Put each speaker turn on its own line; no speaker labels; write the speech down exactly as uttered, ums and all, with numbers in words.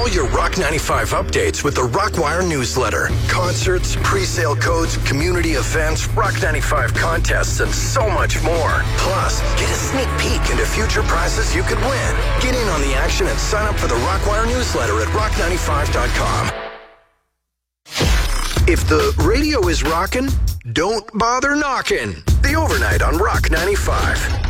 all your Rock ninety-five updates with the Rockwire newsletter. Concerts, pre-sale codes, community events, Rock ninety-five contests, and so much more. Plus, get a sneak peek into future prizes you could win. Get in on the action and sign up for the Rockwire newsletter at rock ninety-five dot com. If the radio is rockin', don't bother knocking. The Overnight on Rock ninety-five.